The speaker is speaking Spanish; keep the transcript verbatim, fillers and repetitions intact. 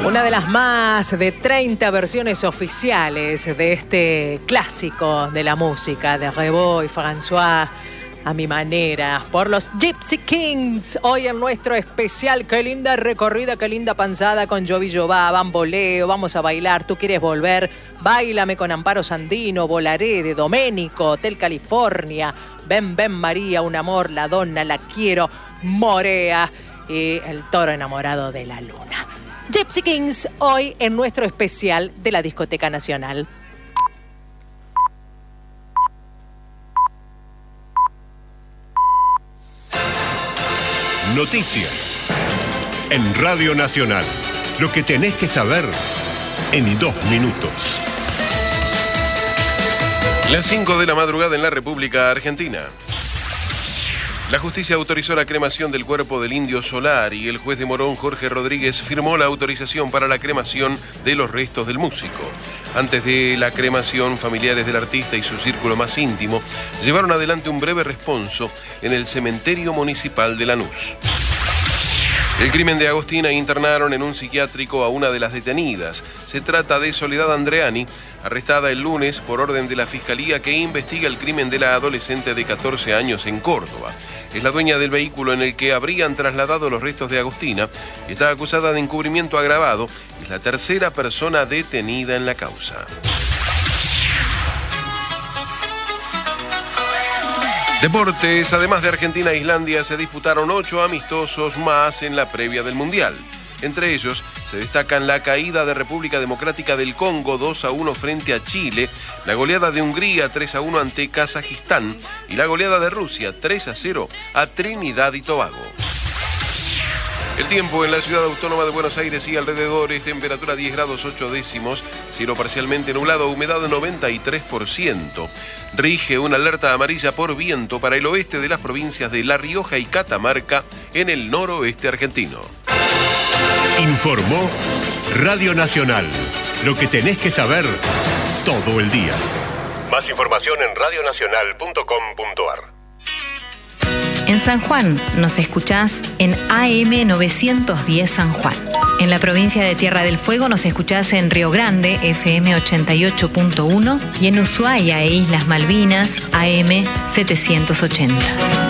Una de las más de treinta versiones oficiales de este clásico de la música de Rebord y François, a mi manera, por los Gypsy Kings. Hoy en nuestro especial, qué linda recorrida, qué linda panzada con Jovi Jová, bamboleo, vamos a bailar, tú quieres volver, báilame con Amparo Sandino, volaré de Doménico, Hotel California, ven, ven María, un amor, la donna, la quiero, Morea y el toro enamorado de la luna. Gypsy Kings, hoy en nuestro especial de la Discoteca Nacional. Noticias en Radio Nacional. Lo que tenés que saber en dos minutos. Las cinco de la madrugada en la República Argentina. La justicia autorizó la cremación del cuerpo del Indio Solari y el juez de Morón, Jorge Rodríguez, firmó la autorización para la cremación de los restos del músico. Antes de la cremación, familiares del artista y su círculo más íntimo llevaron adelante un breve responso en el cementerio municipal de Lanús. El crimen de Agostina internaron en un psiquiátrico a una de las detenidas. Se trata de Soledad Andreani, arrestada el lunes por orden de la Fiscalía que investiga el crimen de la adolescente de catorce años en Córdoba. Es la dueña del vehículo en el que habrían trasladado los restos de Agostina y está acusada de encubrimiento agravado. Es la tercera persona detenida en la causa. Deportes. Además de Argentina e Islandia, se disputaron ocho amistosos más en la previa del Mundial. Entre ellos se destacan la caída de República Democrática del Congo dos a uno frente a Chile, la goleada de Hungría tres a uno ante Kazajistán y la goleada de Rusia tres a cero a Trinidad y Tobago. El tiempo en la ciudad autónoma de Buenos Aires y alrededores, temperatura diez grados ocho décimos, cielo parcialmente nublado, humedad noventa y tres por ciento. Rige una alerta amarilla por viento para el oeste de las provincias de La Rioja y Catamarca en el noroeste argentino. Informó Radio Nacional. Lo que tenés que saber todo el día. Más información en radio nacional punto com punto a r. En San Juan nos escuchás en A M novecientos diez San Juan. En la provincia de Tierra del Fuego nos escuchás en Río Grande, F M ochenta y ocho punto uno, y en Ushuaia e Islas Malvinas, A M setecientos ochenta.